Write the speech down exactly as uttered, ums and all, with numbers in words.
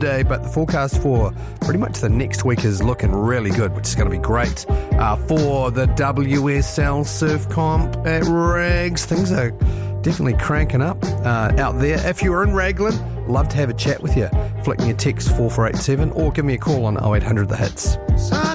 day, but the forecast for pretty much the next week is looking really good, which is going to be great. Uh, for the W S L Surf Comp at Rags, things are definitely cranking up uh, out there. If you're in Raglan, love to have a chat with you. Flick me a text four four eight seven or give me a call on oh eight hundred the hits.